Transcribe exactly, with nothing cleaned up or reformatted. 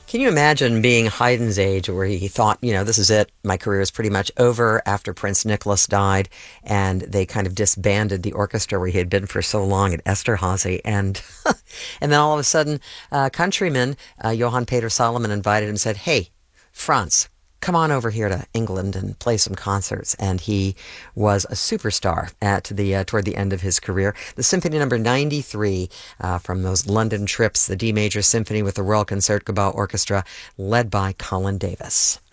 Can you imagine being Haydn's age where he thought, you know, this is it. My career is pretty much over after Prince Nicholas died, and they kind of disbanded the orchestra where he had been for so long at Esterhazy. And and then all of a sudden, uh, countryman uh, Johann Peter Solomon invited him and said, hey, Franz, come on over here to England and play some concerts. And he was a superstar at the uh, toward the end of his career. The Symphony Number ninety-three uh, from those London trips, the D Major Symphony with the Royal Concertgebouw Orchestra, led by Colin Davis.